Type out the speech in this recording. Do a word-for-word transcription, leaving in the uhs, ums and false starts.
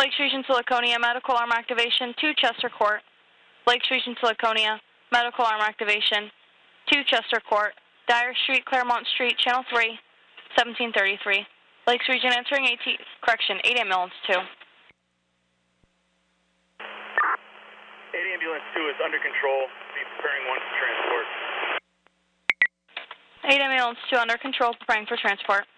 Lakes Region to Laconia, medical arm activation, two Chester Court. Lakes Region to Laconia, medical arm activation, two Chester Court. Dyer Street, Claremont Street, Channel three, seventeen thirty-three. Lakes Region entering eighteen, correction, eight ambulance two. eight ambulance two is under control. Be preparing one for transport. eight ambulance two under control, preparing for transport.